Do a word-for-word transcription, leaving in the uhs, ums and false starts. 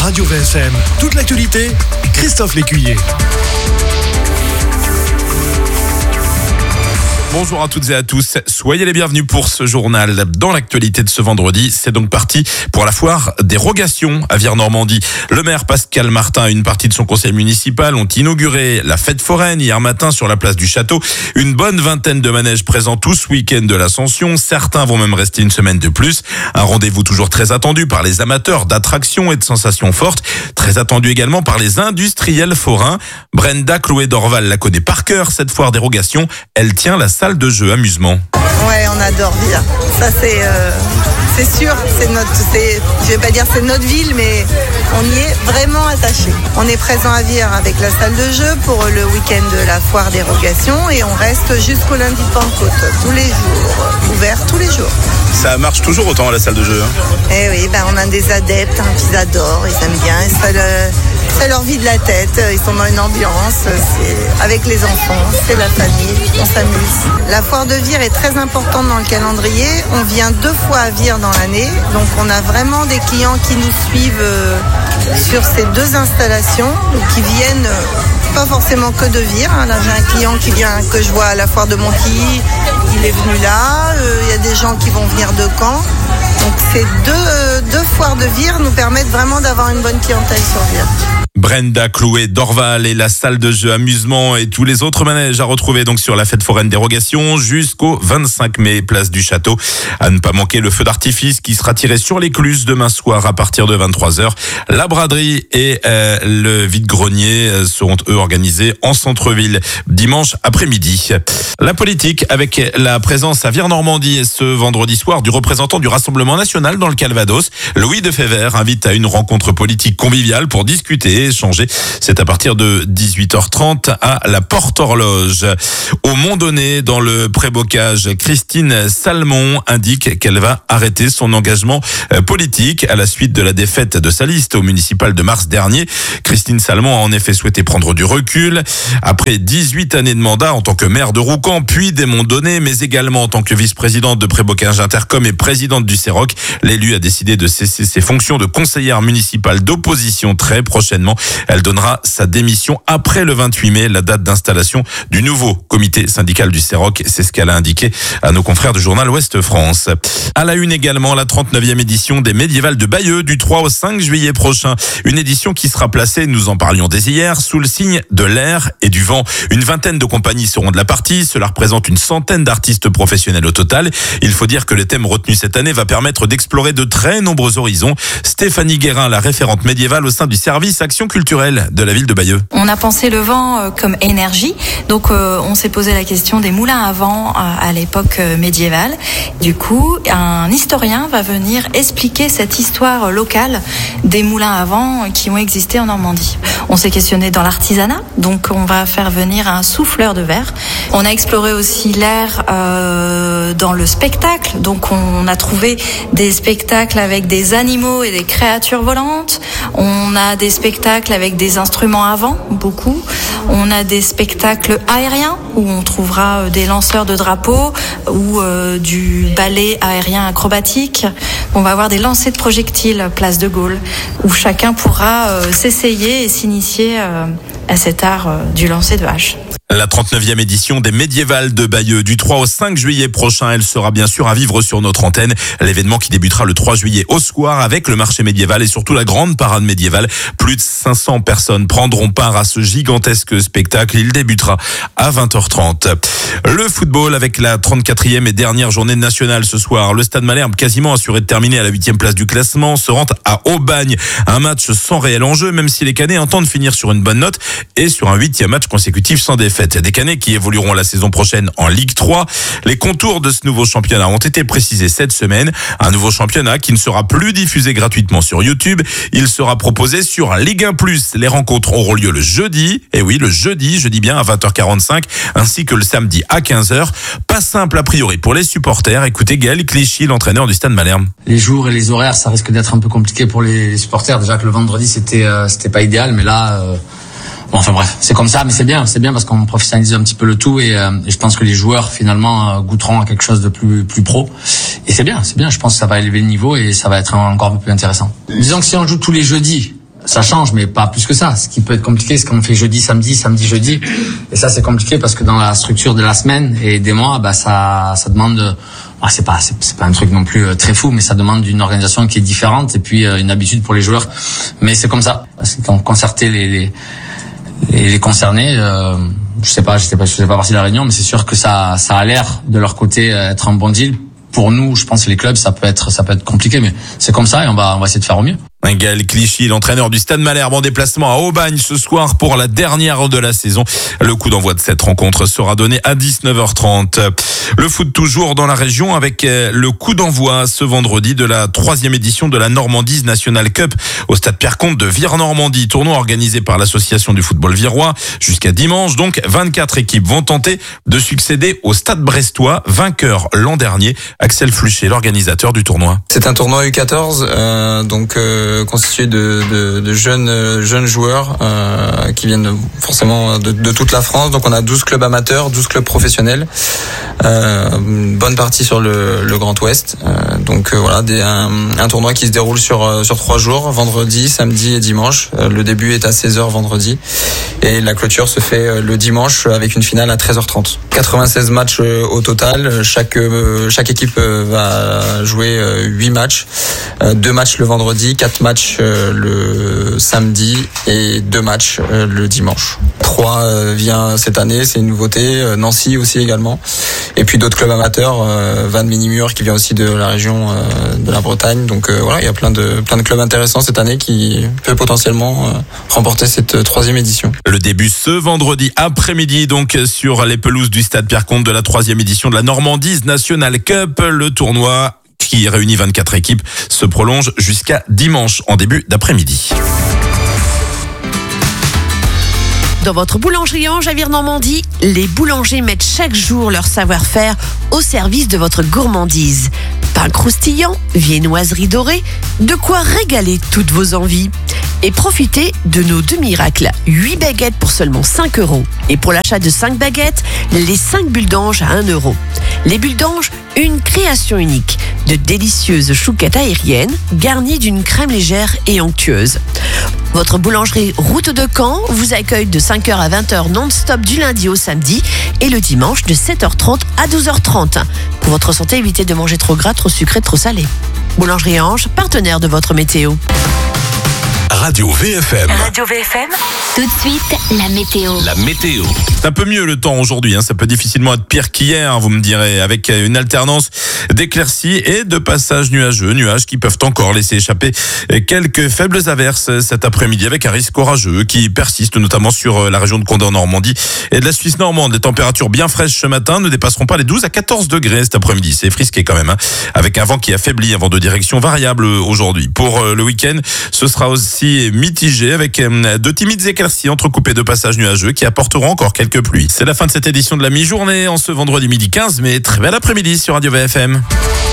Radio V S M, toute l'actualité, Christophe Lécuyer. Bonjour à toutes et à tous, soyez les bienvenus pour ce journal. Dans l'actualité de ce vendredi, c'est donc parti pour la foire des rogations à Vire-Normandie. Le maire Pascal Martin et une partie de son conseil municipal ont inauguré la fête foraine hier matin sur la place du château. Une bonne vingtaine de manèges présents tout ce week-end de l'Ascension. Certains vont même rester une semaine de plus. Un rendez-vous toujours très attendu par les amateurs d'attractions et de sensations fortes. Très attendu également par les industriels forains. Brenda Clouet-Dorval la connaît par cœur, cette foire des rogations. Elle tient la salle de jeu amusement. Ouais, on adore Vire. Ça c'est euh, c'est sûr, c'est notre, c'est, je vais pas dire c'est notre ville, mais on y est vraiment attaché. On est présent à Vire avec la salle de jeu pour le week-end de la foire des rogations et on reste jusqu'au lundi de Pentecôte, tous les jours, ouvert tous les jours. Ça marche toujours autant à la salle de jeu, hein. Eh oui, ben on a des adeptes hein, qui adorent, ils aiment bien, et ça, le, ça leur vide la tête, ils sont dans une ambiance, c'est avec les enfants, c'est la famille, on s'amuse. La foire de Vire est très importante dans le calendrier, on vient deux fois à Vire dans l'année, donc on a vraiment des clients qui nous suivent euh, sur ces deux installations, qui viennent euh, pas forcément que de Vire, hein. Là j'ai un client qui vient, que je vois à la foire de Montilly, il est venu là, il euh, y a des gens qui vont venir de Caen. Donc ces deux, euh, deux foires de Vire nous permettent vraiment d'avoir une bonne clientèle sur Vire. Brenda Clouet-Dorval et la salle de jeu amusement et tous les autres manèges à retrouver donc sur la fête foraine des rogations jusqu'au vingt-cinq mai, place du château. À ne pas manquer le feu d'artifice qui sera tiré sur l'écluse demain soir à partir de vingt-trois heures. La braderie et euh, le vide-grenier seront eux organisés en centre-ville dimanche après-midi. La politique avec la présence à Vire-Normandie ce vendredi soir du représentant du Rassemblement national dans le Calvados. Louis Defebvre invite à une rencontre politique conviviale pour discuter et échanger. C'est à partir de dix-huit heures trente à la Porte Horloge. Au Mont-Donné, dans le pré-bocage, Christine Salmon indique qu'elle va arrêter son engagement politique à la suite de la défaite de sa liste au municipal de mars dernier. Christine Salmon a en effet souhaité prendre du recul. Après dix-huit années de mandat en tant que maire de Roucan, puis des Monts-Donné, mais également en tant que vice-présidente de Pré-Bocage Intercom et présidente du CEROC, l'élu a décidé de cesser ses fonctions de conseillère municipale d'opposition très prochainement. Elle donnera sa démission après le vingt-huit mai, la date d'installation du nouveau comité syndical du CEROC. C'est ce qu'elle a indiqué à nos confrères du journal Ouest France. À la une également, la trente-neuvième édition des Médiévales de Bayeux du trois au cinq juillet prochain. Une édition qui sera placée, nous en parlions dès hier, sous le signe de l'air et du vent. Une vingtaine de compagnies seront de la partie. Cela représente une centaine d'artistes professionnels au total. Il faut dire que le thème retenu cette année va permettre d'explorer de très nombreux horizons. Stéphanie Guérin, la référente médiévale au sein du service Action culturelle de la ville de Bayeux. On a pensé le vent euh, comme énergie, donc euh, on s'est posé la question des moulins à vent à, à l'époque euh, médiévale. Du coup, un historien va venir expliquer cette histoire locale des moulins à vent qui ont existé en Normandie. On s'est questionné dans l'artisanat, donc on va faire venir un souffleur de verre. On a exploré aussi l'air euh, dans le spectacle, donc on a trouvé des spectacles avec des animaux et des créatures volantes. On a des spectacles avec des instruments à vent, beaucoup. On a des spectacles aériens où on trouvera des lanceurs de drapeaux ou euh, du ballet aérien acrobatique. On va avoir des lancers de projectiles place de Gaulle où chacun pourra euh, s'essayer et s'initier euh, à cet art euh, du lancer de hache. La trente-neuvième édition des Médiévales de Bayeux du trois au cinq juillet prochain. Elle sera bien sûr à vivre sur notre antenne. L'événement qui débutera le trois juillet au soir avec le marché médiéval et surtout la grande parade médiévale. Plus de cinq cents personnes prendront part à ce gigantesque spectacle. Il débutera à vingt heures trente. Le football avec la trente-quatrième et dernière journée nationale ce soir. Le Stade Malherbe, quasiment assuré de terminer à la huitième place du classement, se rend à Aubagne. Un match sans réel enjeu, même si les Canets entendent finir sur une bonne note et sur un huitième match consécutif sans défaite. Des Canets qui évolueront la saison prochaine en Ligue trois. Les contours de ce nouveau championnat ont été précisés cette semaine. Un nouveau championnat qui ne sera plus diffusé gratuitement sur YouTube. Il sera proposé sur Ligue un plus. Les rencontres auront lieu le jeudi. Et oui, le jeudi, je dis bien à vingt heures quarante-cinq, ainsi que le samedi à quinze heures. Pas simple a priori pour les supporters. Écoutez Gaël Clichy, l'entraîneur du Stade Malherbe. Les jours et les horaires, ça risque d'être un peu compliqué pour les supporters. Déjà que le vendredi, c'était euh, c'était pas idéal, mais là... Euh Bon, enfin bref, c'est comme ça, mais c'est bien, c'est bien parce qu'on professionnalise un petit peu le tout et, euh, et je pense que les joueurs finalement euh, goûteront à quelque chose de plus plus pro. Et c'est bien, c'est bien. Je pense que ça va élever le niveau et ça va être encore un peu plus intéressant. Disons que si on joue tous les jeudis, ça change, mais pas plus que ça. Ce qui peut être compliqué, c'est quand on fait jeudi, samedi, samedi, jeudi. Et ça, c'est compliqué parce que dans la structure de la semaine et des mois, bah ça, ça demande. Ah, c'est pas, c'est, c'est pas un truc non plus très fou, mais ça demande une organisation qui est différente et puis euh, une habitude pour les joueurs. Mais c'est comme ça. Parce qu'on concertait les, les, les, les concernés. Euh, je sais pas, je sais pas, je sais pas partie de la réunion, mais c'est sûr que ça, ça a l'air de leur côté être un bon deal. Pour nous, je pense que les clubs, ça peut être, ça peut être compliqué, mais c'est comme ça et on va, on va essayer de faire au mieux. Gaël Clichy, l'entraîneur du Stade Malherbe en déplacement à Aubagne ce soir pour la dernière de la saison. Le coup d'envoi de cette rencontre sera donné à dix-neuf heures trente. Le foot toujours dans la région avec le coup d'envoi ce vendredi de la troisième édition de la Normandie National Cup au Stade Pierre-Comte de Vire-Normandie. Tournoi organisé par l'association du football virois jusqu'à dimanche. Donc vingt-quatre équipes vont tenter de succéder au Stade Brestois, vainqueur l'an dernier. Axel Fluchet, l'organisateur du tournoi. C'est un tournoi U quatorze, euh, donc euh, constitué de, de, de jeunes jeunes joueurs euh, qui viennent forcément de, de toute la France. Donc on a douze clubs amateurs, douze clubs professionnels, euh, une bonne partie sur le, le Grand Ouest. Euh, donc euh, voilà, des, un, un tournoi qui se déroule sur sur trois jours, vendredi, samedi et dimanche. Euh, le début est à seize heures vendredi et la clôture se fait le dimanche avec une finale à treize heures trente. quatre-vingt-seize matchs au total. Chaque chaque équipe va jouer huit matchs, deux matchs le vendredi, quatre matchs le samedi et deux matchs le dimanche. Troyes vient cette année, c'est une nouveauté. Nancy aussi également. Et puis d'autres clubs amateurs, Vannes Minimur qui vient aussi de la région de la Bretagne. Donc voilà, il y a plein de plein de clubs intéressants cette année qui peut potentiellement remporter cette troisième édition. Le début ce vendredi après-midi donc sur les pelouses du Stade Pierre-Comte de la troisième édition de la Normandie National Cup. Le tournoi qui réunit vingt-quatre équipes se prolonge jusqu'à dimanche en début d'après-midi. Dans votre boulangerie Ange à Vire-Normandie, les boulangers mettent chaque jour leur savoir-faire au service de votre gourmandise. Pain croustillant, viennoiserie dorée, de quoi régaler toutes vos envies. Et profitez de nos deux miracles, huit baguettes pour seulement cinq euros. Et pour l'achat de cinq baguettes, les cinq bulles d'ange à un euro. Les bulles d'ange, une création unique, de délicieuses chouquettes aériennes garnies d'une crème légère et onctueuse. Votre boulangerie Route de Caen vous accueille de cinq heures à vingt heures non-stop du lundi au samedi et le dimanche de sept heures trente à douze heures trente. Pour votre santé, évitez de manger trop gras, trop sucré, trop salé. Boulangerie Ange, partenaire de votre météo. Radio V F M. Radio V F M. Tout de suite, la météo. La météo. C'est un peu mieux le temps aujourd'hui, hein. Ça peut difficilement être pire qu'hier, vous me direz, avec une alternance d'éclaircies et de passages nuageux, nuages qui peuvent encore laisser échapper quelques faibles averses cet après-midi avec un risque orageux qui persiste notamment sur la région de Condé en Normandie et de la Suisse normande. Les températures bien fraîches ce matin ne dépasseront pas les douze à quatorze degrés cet après-midi. C'est frisqué quand même, hein, avec un vent qui affaiblit, un vent de direction variable aujourd'hui. Pour le week-end, ce sera aussi mitigé avec de timides éclaircies entrecoupées de passages nuageux qui apporteront encore quelques pluies. C'est la fin de cette édition de la mi-journée en ce vendredi midi quinze mai. Très bel après-midi sur Radio V F M.